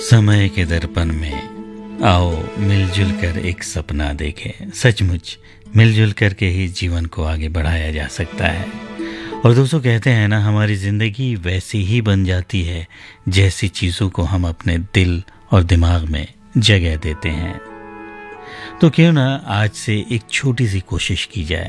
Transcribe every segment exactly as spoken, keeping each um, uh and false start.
समय के दर्पण में आओ मिलजुल कर एक सपना देखें। सचमुच मिलजुल कर के ही जीवन को आगे बढ़ाया जा सकता है। और दोस्तों कहते हैं ना, हमारी ज़िंदगी वैसी ही बन जाती है जैसी चीज़ों को हम अपने दिल और दिमाग में जगह देते हैं। तो क्यों ना आज से एक छोटी सी कोशिश की जाए,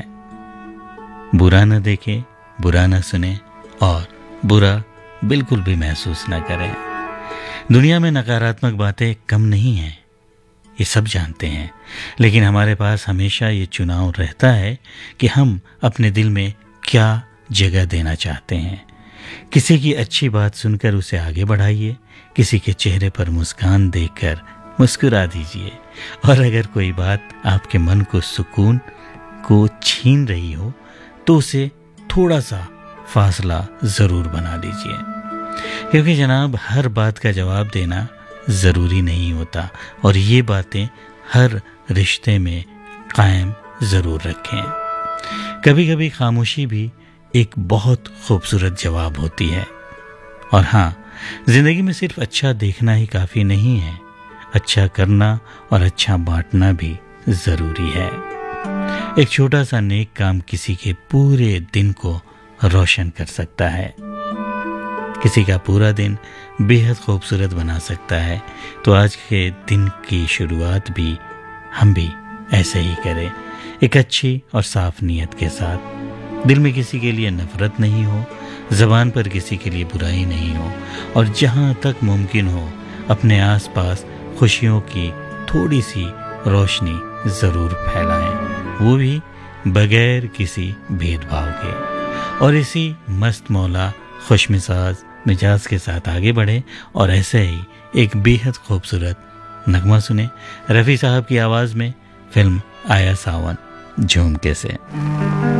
बुरा न देखें, बुरा न सुने और बुरा बिल्कुल भी महसूस न करें। दुनिया में नकारात्मक बातें कम नहीं हैं, ये सब जानते हैं, लेकिन हमारे पास हमेशा ये चुनाव रहता है कि हम अपने दिल में क्या जगह देना चाहते हैं। किसी की अच्छी बात सुनकर उसे आगे बढ़ाइए, किसी के चेहरे पर मुस्कान देखकर मुस्कुरा दीजिए, और अगर कोई बात आपके मन को सुकून को छीन रही हो तो उसे थोड़ा सा फासला ज़रूर बना लीजिए, क्योंकि जनाब हर बात का जवाब देना ज़रूरी नहीं होता और ये बातें हर रिश्ते में कायम ज़रूर रखें। कभी कभी खामोशी भी एक बहुत खूबसूरत जवाब होती है। और हाँ, ज़िंदगी में सिर्फ अच्छा देखना ही काफ़ी नहीं है, अच्छा करना और अच्छा बांटना भी ज़रूरी है। एक छोटा सा नेक काम किसी के पूरे दिन को रोशन कर सकता है, किसी का पूरा दिन बेहद खूबसूरत बना सकता है। तो आज के दिन की शुरुआत भी हम भी ऐसे ही करें, एक अच्छी और साफ नीयत के साथ। दिल में किसी के लिए नफरत नहीं हो, ज़बान पर किसी के लिए बुराई नहीं हो, और जहाँ तक मुमकिन हो अपने आसपास खुशियों की थोड़ी सी रोशनी ज़रूर फैलाएं, वो भी बगैर किसी भेदभाव के। और इसी मस्त मौला खुशमिजाज मिजाज के साथ आगे बढ़े और ऐसे ही एक बेहद खूबसूरत नगमा सुने रफ़ी साहब की आवाज़ में, फिल्म आया सावन झुमके से।